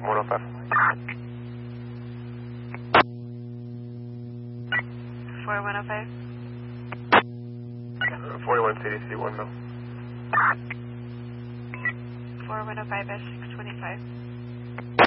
105. 4105. 41 CDC 1 mil. 4105 S625.